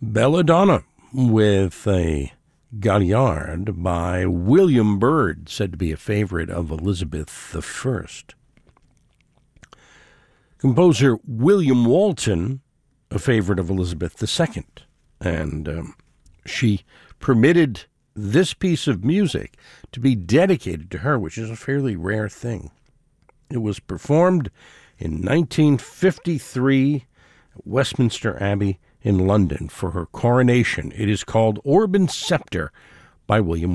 Belladonna with a Galliard by William Byrd, said to be a favorite of Elizabeth I. Composer William Walton, a favorite of Elizabeth II. And she permitted this piece of music to be dedicated to her, which is a fairly rare thing. It was performed in 1953 at Westminster Abbey in London for her coronation. It is called Orb and Scepter by William